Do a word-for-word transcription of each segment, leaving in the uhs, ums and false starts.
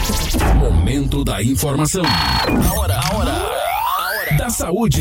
Momento da informação. A hora, a hora, a hora da saúde.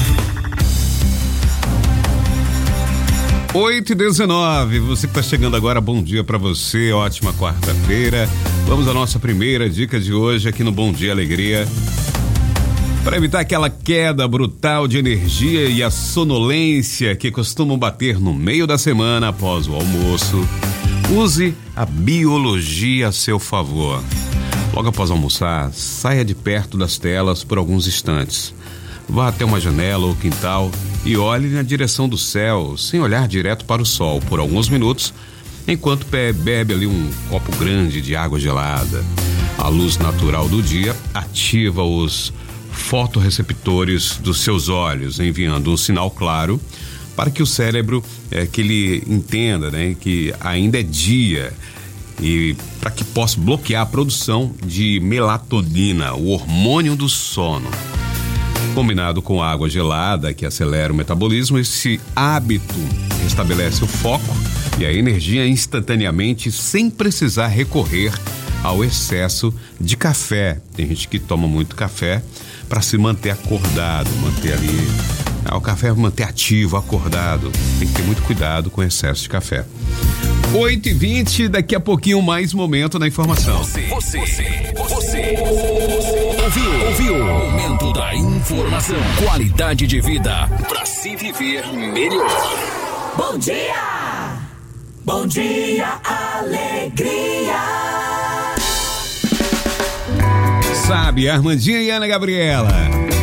oito e dezenove, você que está chegando agora, bom dia para você, ótima quarta-feira. Vamos à nossa primeira dica de hoje aqui no Bom Dia Alegria. Para evitar aquela queda brutal de energia e a sonolência que costumam bater no meio da semana após o almoço, use a biologia a seu favor. Logo após almoçar, saia de perto das telas por alguns instantes. Vá até uma janela ou quintal e olhe na direção do céu, sem olhar direto para o sol, por alguns minutos, enquanto bebe ali um copo grande de água gelada. A luz natural do dia ativa os fotorreceptores dos seus olhos, enviando um sinal claro para que o cérebro, é, que ele entenda, né, que ainda é dia, e para que possa bloquear a produção de melatonina, o hormônio do sono. Combinado com água gelada, que acelera o metabolismo, esse hábito restabelece o foco e a energia instantaneamente, sem precisar recorrer ao excesso de café. Tem gente que toma muito café para se manter acordado, manter ali, ah, o café manter ativo, acordado. Tem que ter muito cuidado com o excesso de café. oito e vinte, daqui a pouquinho mais momento na informação. Você, você, você, você, ouviu, ouviu? Momento da informação. Qualidade de vida para se viver melhor. Bom dia! Bom dia, alegria! Sabe, Armandinha e Ana Gabriela.